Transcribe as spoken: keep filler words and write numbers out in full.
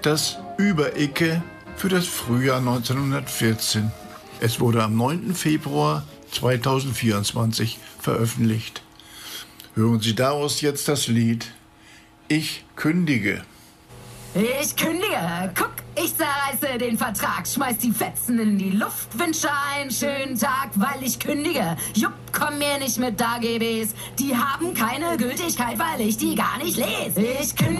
das Über-Icke für das Frühjahr neunzehnhundertvierzehn. Es wurde am neunten Februar zweitausendvierundzwanzig veröffentlicht. Hören Sie daraus jetzt das Lied Ich kündige. Ich kündige, guck, ich zerreiße den Vertrag, schmeiß die Fetzen in die Luft, wünsche einen schönen Tag, weil ich kündige. Jupp, komm mir nicht mit A G Bs, die haben keine Gültigkeit, weil ich die gar nicht lese. Ich kündige.